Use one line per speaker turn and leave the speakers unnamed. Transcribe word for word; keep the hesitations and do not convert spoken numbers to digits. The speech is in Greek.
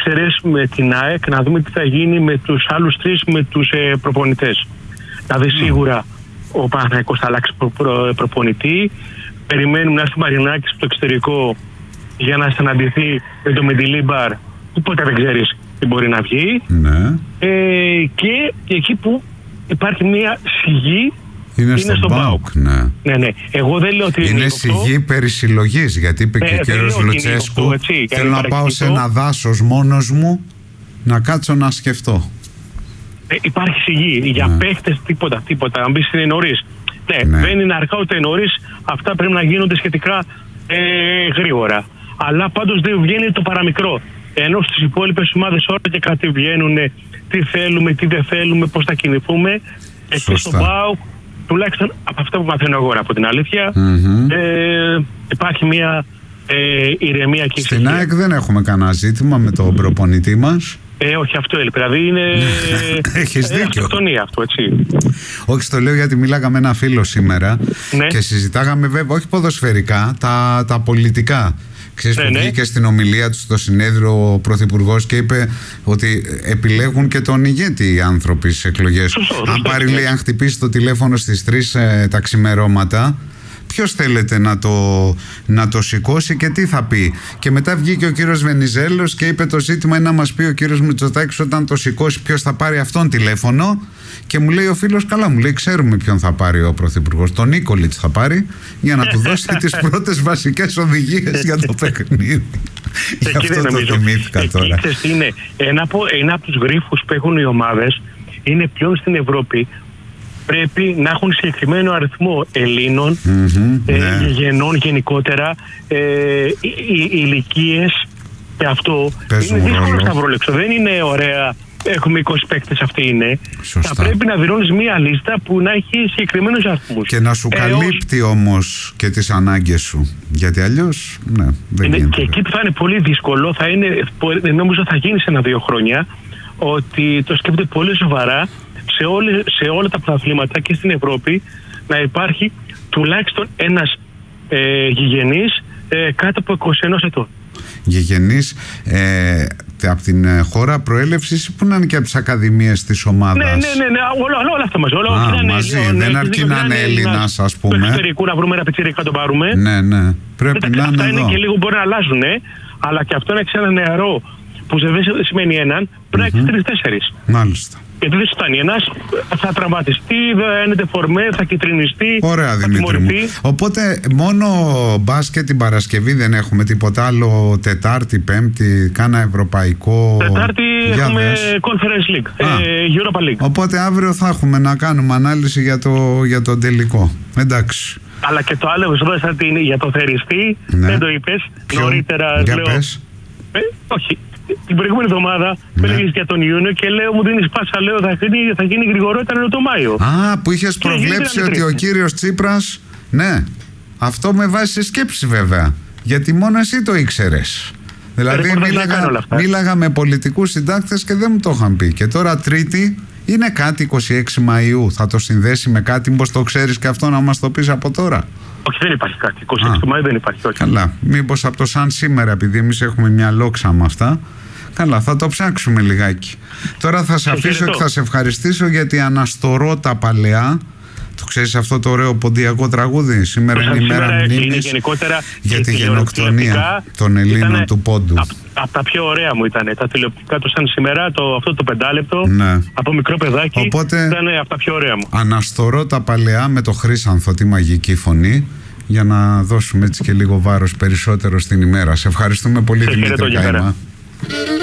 εξαιρέσουμε την ΑΕΚ, να δούμε τι θα γίνει με τους άλλους τρεις, με τους ε, προπονητές. Δηλαδή σίγουρα ο Παναθηναϊκός θα αλλάξει προ, προ, προπονητή. Περιμένουμε να έρθει ο Μαρινάκης στο εξωτερικό για να συναντηθεί με τον Μεντιλίμπαρ, που ποτέ δεν ξέρεις τι μπορεί να βγει.
Ναι.
Ε, και, και εκεί που υπάρχει μια σιγή
είναι, είναι στον ΠΑΟΚ. Ναι.
Ναι, ναι. Εγώ δεν λέω ότι
είναι, είναι σιγή περί συλλογής, γιατί είπε
ναι,
και ο κ. Λουτσέσκου, θέλω να πάω σε ένα δάσος μόνος μου να κάτσω να σκεφτώ.
Ε, υπάρχει σιγή. Για
ναι.
παίχτες τίποτα, τίποτα. Αν μπεις είναι νωρίς. Ναι,
ναι,
δεν είναι αργά ούτε νωρίς. Αυτά πρέπει να γίνονται σχετικά ε, γρήγορα. Αλλά πάντως δεν βγαίνει το παραμικρό. Ενώ στις υπόλοιπες ομάδες όλα και κάτι βγαίνουν, τι θέλουμε, τι δεν θέλουμε, πώς θα κινηθούμε. Εκεί στον ΠΑΟΚ, τουλάχιστον από αυτά που μαθαίνω εγώ από την αλήθεια, mm-hmm. ε, υπάρχει μια ε, ηρεμία και
στην ΑΕΚ δεν έχουμε κανένα ζήτημα με τον προπονητή μας.
Ε, όχι, αυτό έλειπε. Δηλαδή είναι.
Έχεις
ε,
δίκιο.
Αυτοκτονία αυτό, έτσι.
Όχι, στο λέω γιατί μίλαγα με ένα φίλο σήμερα
ναι.
και συζητάγαμε βέβαια όχι ποδοσφαιρικά, τα, τα πολιτικά. Ξέρεις ναι, που ναι. βγήκε στην ομιλία του στο συνέδριο ο Πρωθυπουργός και είπε ότι επιλέγουν και τον ηγέτη οι άνθρωποι στις εκλογές.
Σωστό,
αν πάρει, λέει, αν χτυπήσει το τηλέφωνο στις τρεις ε, τα ξημερώματα, ποιος θέλετε να το, να το σηκώσει και τι θα πει. Και μετά βγήκε ο κύριος Βενιζέλος και είπε το ζήτημα είναι να μας πει ο κύριος Μητσοτάκης όταν το σηκώσει ποιος θα πάρει αυτόν τηλέφωνο. Και μου λέει ο φίλος, καλά, μου λέει, ξέρουμε ποιον θα πάρει ο Πρωθυπουργός. Τον Νίκολιτς θα πάρει για να του δώσει τις πρώτες βασικές οδηγίες για το παιχνίδι. Γι' αυτό το θυμήθηκα τώρα.
Ξέρεις, είναι ένα από, ένα από τους γρίφους που έχουν οι ομάδες είναι πλέον στην Ευρώπη. Πρέπει να έχουν συγκεκριμένο αριθμό Ελλήνων,
mm-hmm,
ε,
ναι.
γενών γενικότερα, ε, ηλικίες και αυτό.
Παίζουν
είναι δύσκολο
ρόλο.
να βρολέξω. Δεν είναι ωραία. Έχουμε είκοσι παίκτες, αυτοί είναι.
Σωστά.
Θα πρέπει να δηλώνεις μία λίστα που να έχει συγκεκριμένους αριθμούς.
Και να σου ε, καλύπτει ως... όμως και τις ανάγκες σου. Γιατί αλλιώς, ναι, δεν
είναι,
γίνεται.
Και εκεί που θα είναι πολύ δύσκολο, θα είναι, νομίζω θα γίνει σε ένα-δύο χρόνια, ότι το σκέφτεται πολύ σοβαρά σε, όλη, σε όλα τα πρωταθλήματα και στην Ευρώπη να υπάρχει τουλάχιστον ένας ε, γηγενής ε, κάτω από είκοσι ένα ετών.
Γηγενής ε, από την ε, χώρα προέλευσης που να είναι και από τις ακαδημίες της ομάδας.
Ναι, ναι, ναι, ναι όλα, όλα αυτά μαζί. Όλα,
Α, μαζί, ναι, δεν αρκεί να είναι Έλληνας, ας πούμε.
Του εξωτερικού να βρούμε ένα πιτσιρίκι να τον πάρουμε.
Ναι, ναι, πρέπει
Μετά,
να είναι
αυτά
εδώ.
είναι και λίγο μπορεί να αλλάζουν, αλλά και αυτό να έχει ένα νεαρό που δεν σημαίνει έναν, πρέπει να έχει τρεις-τέσσερις.
Μάλιστα.
Γιατί δεν σου φτάνει. Ένας θα τραυματιστεί, θα είναι φορμέ, θα κυτρινιστεί.
Ωραία, Δημήτρη μου. Οπότε μόνο μπάσκετ την Παρασκευή δεν έχουμε τίποτα άλλο. Τετάρτη, Πέμπτη, κάνα ευρωπαϊκό.
Τετάρτη
για
έχουμε
δες.
Conference League, ε, Europa League.
Οπότε αύριο θα έχουμε να κάνουμε ανάλυση για, το, για τον τελικό. Εντάξει.
Αλλά και το άλλο για το θεριστή,
ναι.
δεν το είπες.
Ποιο?
Νωρίτερα
για
λέω.
Πες.
Ε, όχι. Την προηγούμενη εβδομάδα ναι. με έλεγες για τον Ιούνιο και λέω μου δίνεις πάσα, λέω θα γίνει, θα γίνει γρηγορότερα το Μάιο.
Α, που είχες και προβλέψει ότι ο κύριος Τσίπρας, ναι, αυτό με βάζει σε σκέψη βέβαια, γιατί μόνο εσύ το ήξερες. Δηλαδή μίλαγα, μίλαγα με πολιτικούς συντάκτες και δεν μου το είχαν πει. Και τώρα Τρίτη είναι κάτι είκοσι έξι Μαΐου, θα το συνδέσει με κάτι, μήπως το ξέρεις και αυτό να μας το πεις από τώρα.
Όχι, δεν υπάρχει κάτι. είκοσι έξι Μαΐου δεν υπάρχει. Όχι.
Καλά. Μήπως από το σαν σήμερα, επειδή εμείς έχουμε μια λόξα με αυτά. Καλά, θα το ψάξουμε λιγάκι. Τώρα θα σε αφήσω και θα σε ευχαριστήσω γιατί αναστορώ τα παλαιά. Το ξέρεις αυτό το ωραίο ποντιακό τραγούδι? Σήμερα είναι η μέρα μνήμης για τη γενοκτονία των Ελλήνων του Πόντου.
Από απ τα πιο ωραία μου ήταν τα τηλεοπτικά του σαν σήμερα, το, αυτό το πεντάλεπτο,
ναι.
από μικρό παιδάκι.
Οπότε,
ήταν από τα πιο ωραία μου.
Αναστορώ τα παλαιά με το Χρύσανθο, τη μαγική φωνή, για να δώσουμε έτσι και λίγο βάρος περισσότερο στην ημέρα. Σε ευχαριστούμε πολύ, Δημήτρη Καημά.